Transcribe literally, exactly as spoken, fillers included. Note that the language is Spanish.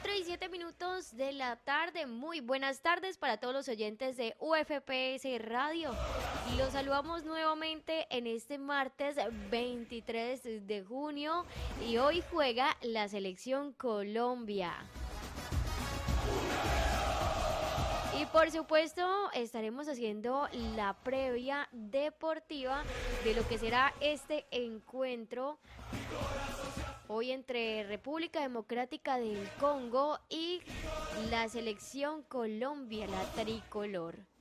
cuatro y siete minutos de la tarde. Muy buenas tardes para todos los oyentes de U F P S Radio. Y los saludamos nuevamente en este martes veintitrés de junio. Y hoy juega la selección Colombia. Y por supuesto estaremos haciendo la previa deportiva de lo que será este encuentro hoy entre República Democrática del Congo y la selección Colombia, la tricolor.